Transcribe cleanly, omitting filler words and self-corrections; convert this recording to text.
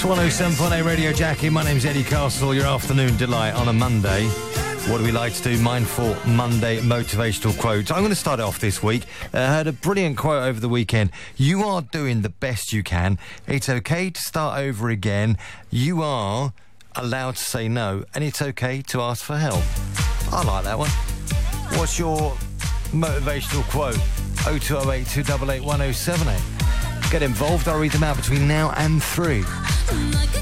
107.8 Radio Jackie. My name's Eddie Castle, your afternoon delight on a Monday. What do we like to do? Mindful Monday motivational quotes. I'm going to start it off this week. I heard a brilliant quote over the weekend. You are doing the best you can. It's okay to start over again. You are allowed to say no, and it's okay to ask for help. I like that one. What's your motivational quote? 0208 288 1078. Get involved. I'll read them out between now and 3. I'm like a